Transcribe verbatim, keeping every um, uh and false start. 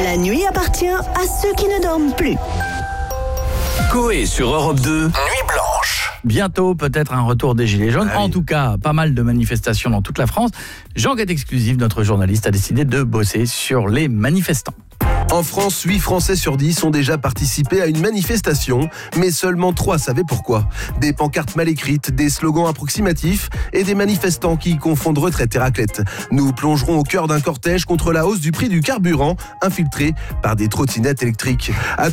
La nuit appartient à ceux qui ne dorment plus. Coé sur Europe deux, Nuit Blanche. Bientôt, peut-être un retour des Gilets jaunes. Ah oui. En tout cas, pas mal de manifestations dans toute la France. Jean-Guette Exclusif, notre journaliste, a décidé de bosser sur les manifestants. En France, huit Français sur dix ont déjà participé à une manifestation, mais seulement trois savaient pourquoi. Des pancartes mal écrites, des slogans approximatifs et des manifestants qui confondent retraite et raclette. Nous plongerons au cœur d'un cortège contre la hausse du prix du carburant, infiltré par des trottinettes électriques.